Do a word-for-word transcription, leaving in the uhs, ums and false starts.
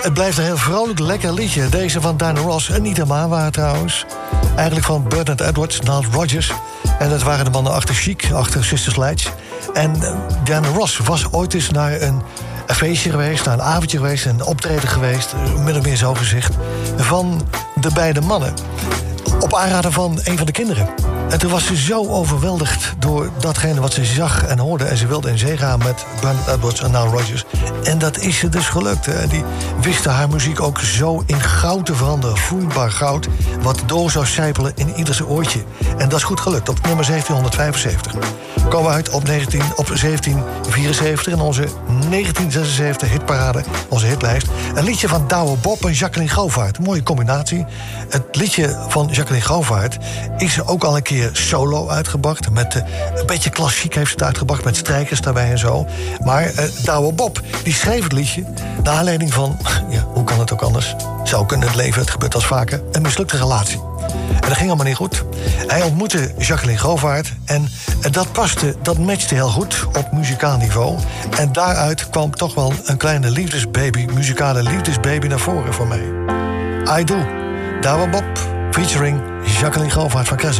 het blijft een heel vrolijk, lekker liedje. Deze van Diana Ross en niet helemaal waar trouwens. Eigenlijk van Bernard Edwards, Nile Rodgers. En dat waren de mannen achter Chic, achter Sister Sledge. En uh, Diana Ross was ooit eens naar een, een feestje geweest... naar een avondje geweest, een optreden geweest... min of meer zo gezegd, van de beide mannen. Op aanraden van een van de kinderen. En toen was ze zo overweldigd door datgene wat ze zag en hoorde... en ze wilde in zee gaan met Bernard Edwards en Nile Rodgers. En dat is ze dus gelukt. En die wisten haar muziek ook zo in goud te veranderen. Vloeibaar goud, wat door zou sijpelen in ieders oortje. En dat is goed gelukt, op nummer zeventienhonderdvijfenzeventig. Komen we uit op, negentien, op zeventien vierenzeventig in onze negentien zesenzeventig hitparade, onze hitlijst. Een liedje van Douwe Bob en Jacqueline Govaert. Een mooie combinatie. Het liedje van Jacqueline Govaert is ook al een keer solo uitgebracht. Met, uh, een beetje klassiek heeft ze het uitgebracht, met strijkers daarbij en zo. Maar uh, Douwe Bob, die schreef het liedje naar aanleiding van, ja, hoe kan het ook anders? Zou kunnen het leven, het gebeurt als vaker, een mislukte relatie. En dat ging allemaal niet goed. Hij ontmoette Jacqueline Govaert en dat paste, dat matchte heel goed op muzikaal niveau. En daaruit kwam toch wel een kleine liefdesbaby, muzikale liefdesbaby naar voren voor mij. I Do, Douwe Bob, featuring Jacqueline Govaert van Kres.